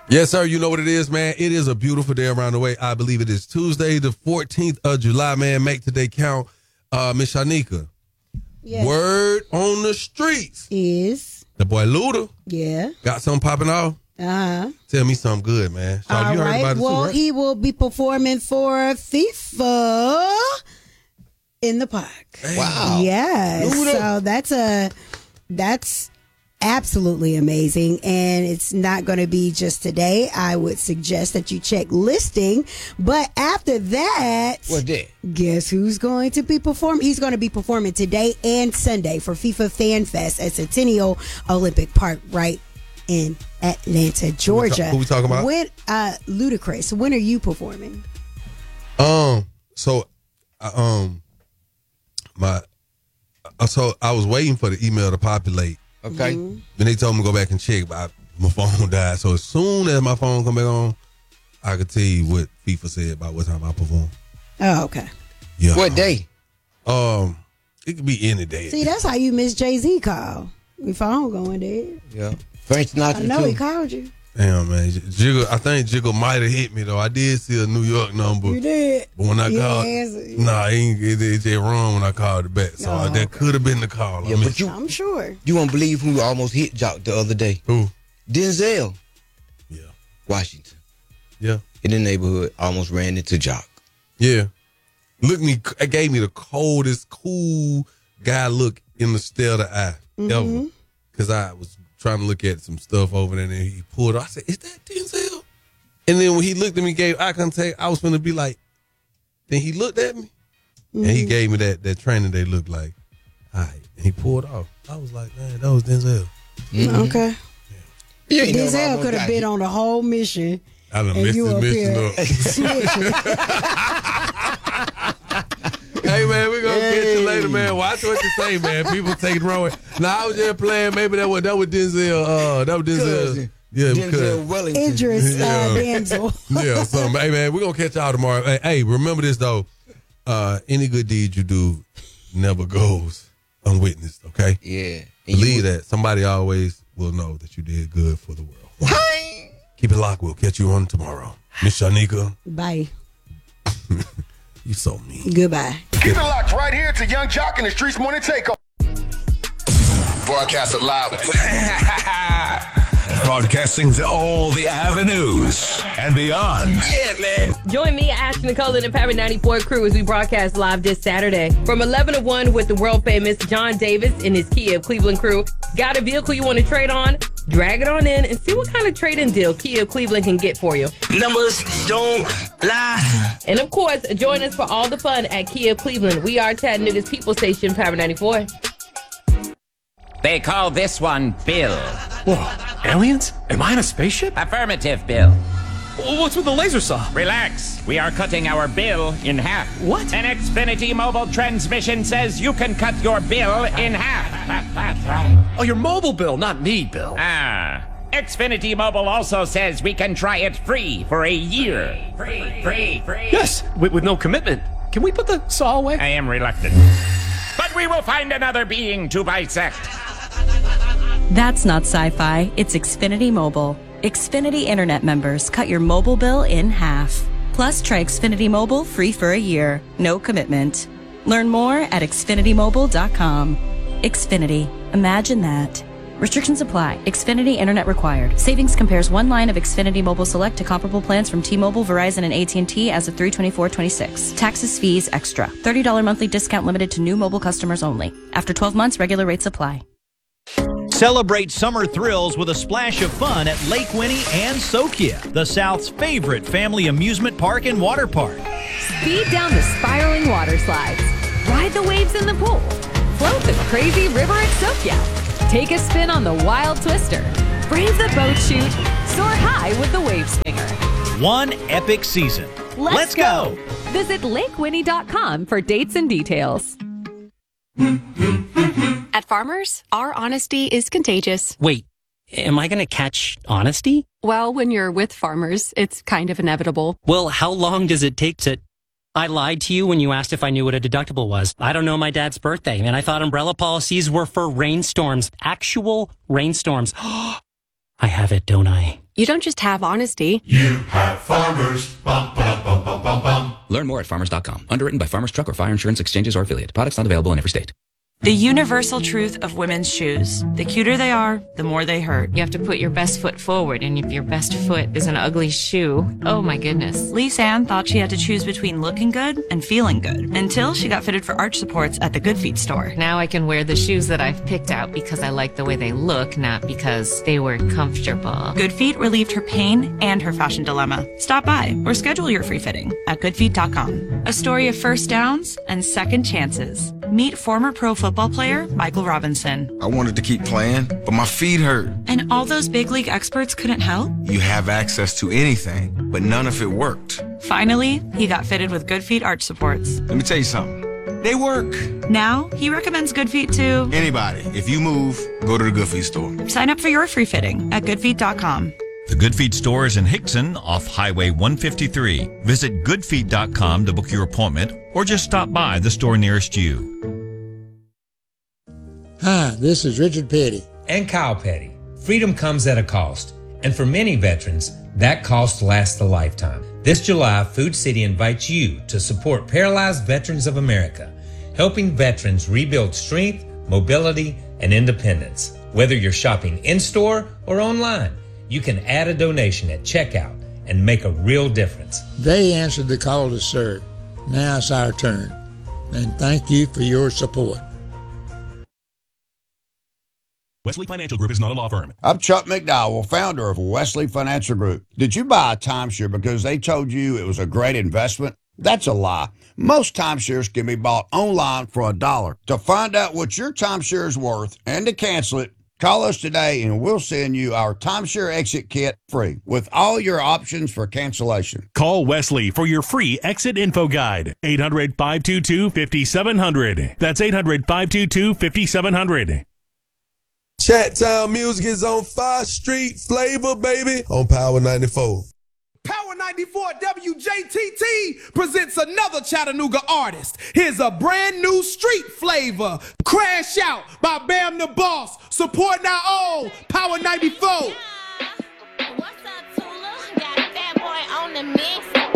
Yes, sir. You know what it is, man. It is a beautiful day around the way. I believe it is Tuesday, the 14th of July, man. Make today count. Miss Shanika. Yes. Word on the streets is the boy Luda. Yeah. Got something popping off. Tell me something good, man. Shaw, you heard about it too, right? He will be performing for FIFA in the park. Wow. Yes. So that's absolutely amazing. And it's not going to be just today. I would suggest that you check listing. But after that, What day? guess who's going to be performing? He's going to be performing today and Sunday for FIFA Fan Fest at Centennial Olympic Park right in Atlanta, Georgia. Who we talking about? When, Ludacris. When are you performing? So I was waiting for the email to populate. Okay. Mm-hmm. Then they told me to go back and check, but my phone died. So as soon as my phone come back on, I could tell you what FIFA said about what time I perform. Oh, okay. Yeah. What day? It could be any day. See, that's how you miss Jay-Z call. Your phone going dead. Yeah. Frank Sinatra I know he too. called you. Damn, man. Jiggle, I think Jiggle might have hit me, though. I did see a New York number. You did. But when I You called, didn't answer. nah, it just wrong when I called it back. So Oh, that could have been the call. Yeah, but I'm sure. you won't believe who almost hit Jock the other day. Who? Denzel. Yeah. Washington. Yeah. In the neighborhood, almost ran into Jock. Yeah. It gave me the coldest, cool guy look in the stare of the eye ever. Because I was trying to look at some stuff over there, and then he pulled up. I said, "Is that Denzel?" And then when he looked at me, gave eye contact, I was going to be like, then he looked at me, and he gave me that training they looked like. All right. And he pulled off. I was like, man, that was Denzel. Okay. You ain't never Denzel almost could have got been hit. on the whole mission. I done And messed you his up mission here. up. Snitching. Hey, man, we're going to catch you later, man. Watch what you say, man. People take it wrong. Now, I was just playing. Maybe that was Denzel. That was Denzel. Cousin. Yeah, Denzel Wellington. Idris Yeah. Denzel. Yeah, something. Hey, man, we're going to catch y'all tomorrow. Hey, remember this, though. Any good deed you do never goes unwitnessed, okay? Yeah. And Believe that. Somebody always will know that you did good for the world. Keep it locked. We'll catch you on tomorrow. Miss Shanika, Bye. you so mean. Goodbye. Keep it locked right here to Young Jock in the Streets Morning Takeover. Broadcast it live. Broadcasting to all the avenues and beyond. Yeah, man. Join me, Ashton Nicole, and the Power 94 crew as we broadcast live this Saturday from 11 to 1 with the world famous John Davis and his Kia of Cleveland crew. Got a vehicle you want to trade on? Drag it on in and see what kind of trade-in deal Kia of Cleveland can get for you. Numbers don't lie. And of course, join us for all the fun at Kia of Cleveland. We are Chattanooga's People Station, Power 94. They call this one Bill. Whoa, aliens? Am I in a spaceship? Affirmative, Bill. What's with the laser saw? Relax. We are cutting our bill in half. What? An Xfinity mobile transmission says you can cut your bill in half. Oh, your mobile bill, not me, Bill. Xfinity Mobile also says we can try it free for a year. Free. Yes, with no commitment. Can we put the saw away? I am reluctant. But we will find another being to bisect. That's not sci-fi, it's Xfinity Mobile. Xfinity Internet members cut your mobile bill in half. Plus, try Xfinity Mobile free for a year. No commitment. Learn more at xfinitymobile.com. Xfinity. Imagine that. Restrictions apply. Xfinity Internet required. Savings compares one line of Xfinity Mobile Select to comparable plans from T-Mobile, Verizon, and AT&T as of 3/24/26. Taxes, fees, extra. $30 monthly discount limited to new mobile customers only. After 12 months, regular rates apply. Celebrate summer thrills with a splash of fun at Lake Winnie and Sokia, the South's favorite family amusement park and water park. Speed down the spiraling water slides. Ride the waves in the pool. Float the crazy river at Sokia. Take a spin on the wild twister. Brave the boat chute. Soar high with the wave swinger. One epic season. Let's go! Visit lakewinnie.com for dates and details. At Farmers, our honesty is contagious. Wait, am I going to catch honesty? Well, when you're with Farmers, it's kind of inevitable. Well, how long does it take to... I lied to you when you asked if I knew what a deductible was. I don't know my dad's birthday, and I thought umbrella policies were for rainstorms. Actual rainstorms. I have it, don't I? You don't just have honesty. You have Farmers. Bum, ba, bum, bum, bum, bum. Learn more at farmers.com. Underwritten by Farmers Truck or Fire Insurance Exchanges or affiliate. Products not available in every state. The universal truth of women's shoes. The cuter they are, the more they hurt. You have to put your best foot forward, and if your best foot is an ugly shoe, oh my goodness. Lise Ann thought she had to choose between looking good and feeling good until she got fitted for arch supports at the Good Feet store. Now I can wear the shoes that I've picked out because I like the way they look, not because they were comfortable. Good Feet relieved her pain and her fashion dilemma. Stop by or schedule your free fitting at goodfeet.com. A story of first downs and second chances. Meet former pro football player Michael Robinson. I wanted to keep playing, but my feet hurt. And all those big league experts couldn't help? You have access to anything, but none of it worked. Finally, he got fitted with Good Feet arch supports. Let me tell you something. They work. Now, he recommends Good Feet to anybody. If you move, go to the Good Feet store. Sign up for your free fitting at goodfeet.com. The Good Feet store is in Hickson off Highway 153. Visit goodfeet.com to book your appointment or just stop by the store nearest you. Hi, this is Richard Petty. And Kyle Petty. Freedom comes at a cost, and for many veterans, that cost lasts a lifetime. This July, Food City invites you to support Paralyzed Veterans of America, helping veterans rebuild strength, mobility, and independence. Whether you're shopping in-store or online, you can add a donation at checkout and make a real difference. They answered the call to serve. Now it's our turn. And thank you for your support. Wesley Financial Group is not a law firm. I'm Chuck McDowell, founder of Wesley Financial Group. Did you buy a timeshare because they told you it was a great investment? That's a lie. Most timeshares can be bought online for $1. To find out what your timeshare is worth and to cancel it, call us today and we'll send you our timeshare exit kit free with all your options for cancellation. Call Wesley for your free exit info guide. 800-522-5700. That's 800-522-5700. Chat Town Music is on 5th Street Flavor, baby, on Power 94. Power 94 WJTT presents another Chattanooga artist. Here's a brand new street flavor. Crash Out by Bam the Boss. Supporting our own Power 94. What's up, Tula? Got a fat boy on the mix.